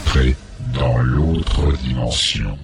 entrez dans l'autre dimension.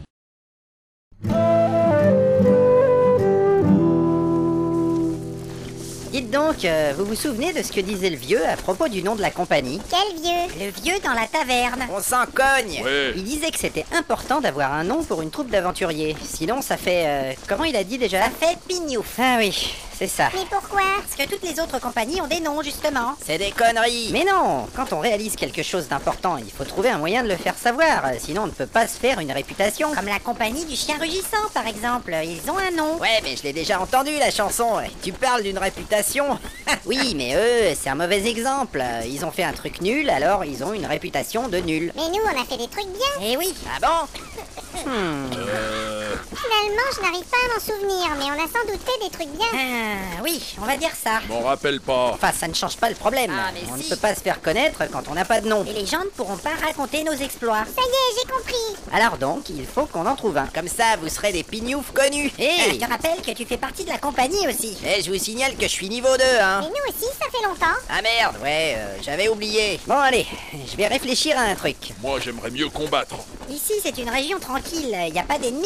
Dites donc, vous vous souvenez de ce que disait le vieux à propos du nom de la compagnie? Quel vieux? Le vieux dans la taverne. On s'en cogne! Ouais. Il disait que c'était important d'avoir un nom pour une troupe d'aventuriers. Sinon ça fait... comment il a dit déjà? Ça fait pignouf. Ah oui, c'est ça. Mais pourquoi? Parce que toutes les autres compagnies ont des noms, justement. C'est des conneries! Mais non! Quand on réalise quelque chose d'important, il faut trouver un moyen de le faire savoir. Sinon on ne peut pas se faire une réputation. Comme la compagnie du chien rugissant, par exemple. Ils ont un nom. Ouais, mais je l'ai déjà entendu la chanson. Tu parles d'une réputation? Oui, mais eux, c'est un mauvais exemple. Ils ont fait un truc nul, alors ils ont une réputation de nul. Mais nous, on a fait des trucs bien. Eh oui. Ah bon? Finalement, je n'arrive pas à m'en souvenir, mais on a sans doute fait des trucs bien. Ah, oui, on va dire ça. M'en rappelle pas. Enfin, ça ne change pas le problème. Ah, mais on si. ne peut pas se faire connaître quand on n'a pas de nom. Et les gens ne pourront pas raconter nos exploits. Ça y est, j'ai compris. Alors donc, il faut qu'on en trouve un. Comme ça, vous serez des pignoufs connus. Je te rappelle que tu fais partie de la compagnie aussi. Je vous signale que je suis niveau 2, hein. Mais nous aussi, ça fait longtemps. Ah merde, ouais, j'avais oublié. Bon, allez, je vais réfléchir à un truc. Moi, j'aimerais mieux combattre. Ici, c'est une région tranquille. Il n'y a pas d'ennemis.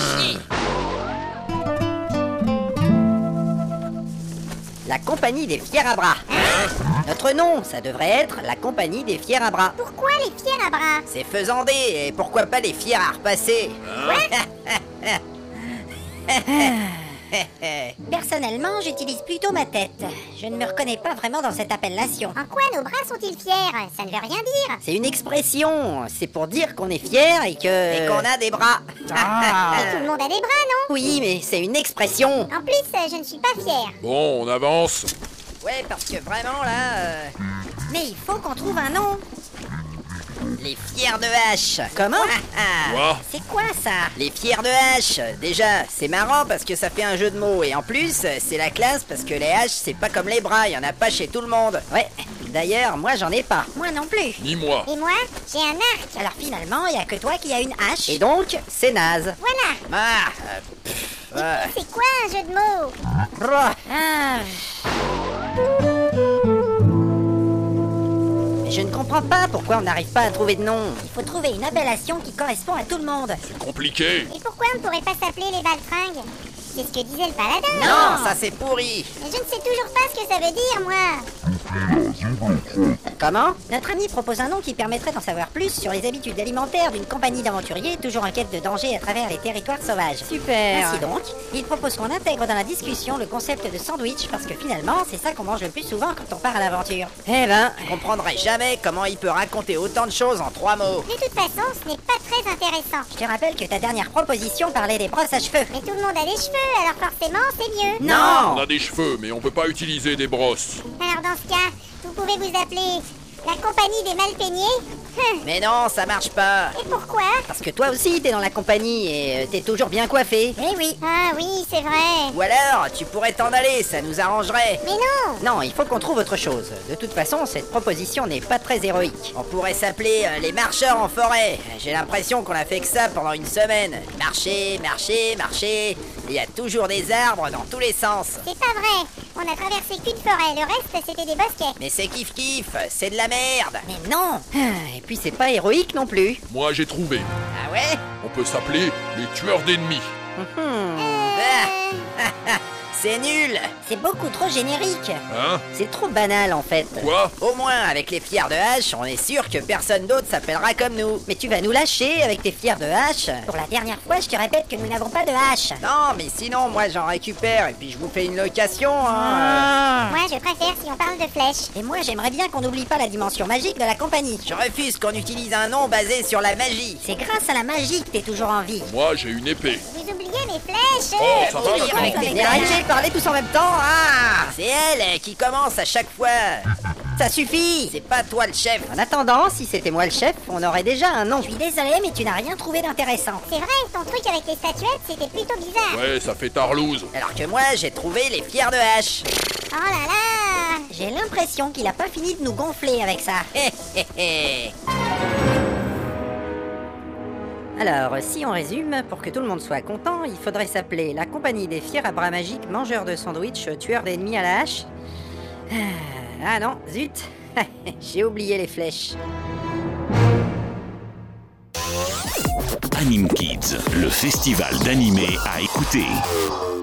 La compagnie des fiers à bras. Notre nom, ça devrait être la compagnie des fiers à bras. Pourquoi les fiers à bras? C'est faisandé, et pourquoi pas les fiers à repasser? Personnellement, j'utilise plutôt ma tête. Je ne me reconnais pas vraiment dans cette appellation. En quoi nos bras sont-ils fiers? Ça ne veut rien dire. C'est une expression, c'est pour dire qu'on est fier et que... Et qu'on a des bras. Mais tout le monde a des bras, non? Oui, mais c'est une expression. En plus, je ne suis pas fière. Bon, on avance. Ouais, parce que vraiment là... Mais il faut qu'on trouve un nom. Les fiers de hache. Comment? Quoi? C'est quoi ça? Les fiers de hache. Déjà, c'est marrant parce que ça fait un jeu de mots. Et en plus, c'est la classe parce que les haches, c'est pas comme les bras. Il y en a pas chez tout le monde. Ouais, d'ailleurs, moi j'en ai pas. Moi non plus. Ni moi. Et moi, j'ai un arc. Alors finalement, il n'y a que toi qui as une hache. Et donc, c'est naze. Voilà. C'est quoi un jeu de mots? Ah. Je ne comprends pas pourquoi on n'arrive pas à trouver de nom. Il faut trouver une appellation qui correspond à tout le monde. C'est compliqué. Et pourquoi on ne pourrait pas s'appeler les baltringues? C'est ce que disait le paladin. Non, ça c'est pourri. Mais je ne sais toujours pas ce que ça veut dire, moi. Comment? Notre ami propose un nom qui permettrait d'en savoir plus sur les habitudes alimentaires d'une compagnie d'aventuriers toujours en quête de danger à travers les territoires sauvages. Super. Ainsi donc, il propose qu'on intègre dans la discussion le concept de sandwich parce que finalement, c'est ça qu'on mange le plus souvent quand on part à l'aventure. Eh ben, je comprendrai jamais comment il peut raconter autant de choses en 3 mots. De toute façon, ce n'est pas très intéressant. Je te rappelle que ta dernière proposition parlait des brosses à cheveux. Mais tout le monde a des cheveux, alors forcément, c'est mieux. On a des cheveux, mais on peut pas utiliser des brosses. Alors dans ce cas, vous pouvez vous appeler la compagnie des mal peignés. Mais non, ça marche pas. Et pourquoi? Parce que toi aussi, t'es dans la compagnie et t'es toujours bien coiffé. Eh oui. Ah oui, c'est vrai. Ou alors, tu pourrais t'en aller, ça nous arrangerait. Mais non. Non, il faut qu'on trouve autre chose. De toute façon, cette proposition n'est pas très héroïque. On pourrait s'appeler les marcheurs en forêt. J'ai l'impression qu'on a fait que ça pendant une semaine. Marcher, marcher, marcher. Il y a toujours des arbres dans tous les sens. C'est pas vrai. On a traversé qu'une forêt, le reste c'était des bosquets. Mais c'est kiff-kiff, c'est de la merde. Mais non. Et puis c'est pas héroïque non plus. Moi, j'ai trouvé. Ah ouais? On peut s'appeler les tueurs d'ennemis. C'est nul. C'est beaucoup trop générique. Hein? C'est trop banal en fait. Quoi? Au moins, avec les fiers de hache, on est sûr que personne d'autre s'appellera comme nous. Mais tu vas nous lâcher avec tes fiers de hache? Pour la dernière fois, je te répète que nous n'avons pas de hache. Non, mais sinon, moi j'en récupère et puis je vous fais une location, hein. Moi, je préfère si on parle de flèches. Et moi, j'aimerais bien qu'on n'oublie pas la dimension magique de la compagnie. Je refuse qu'on utilise un nom basé sur la magie. C'est grâce à la magie que t'es toujours en vie. Moi, j'ai une épée. Vous oubliez mes flèches. Oh, ça va, Avec d'accord. des arrêtez de parler tous en même temps. Ah, c'est elle qui commence à chaque fois. Ça suffit. C'est pas toi le chef. En attendant, si c'était moi le chef, on aurait déjà un nom. Je suis désolée, mais tu n'as rien trouvé d'intéressant. C'est vrai, ton truc avec les statuettes, c'était plutôt bizarre. Ouais, ça fait tarlouse. Alors que moi, j'ai trouvé les fiers de hache. Oh là là. J'ai l'impression qu'il a pas fini de nous gonfler avec ça. Alors, si on résume, pour que tout le monde soit content, il faudrait s'appeler la compagnie des fiers à bras magiques, mangeurs de sandwich, tueurs d'ennemis à la hache. Ah non, zut, j'ai oublié les flèches. Anime Kids, le festival d'animé à écouter.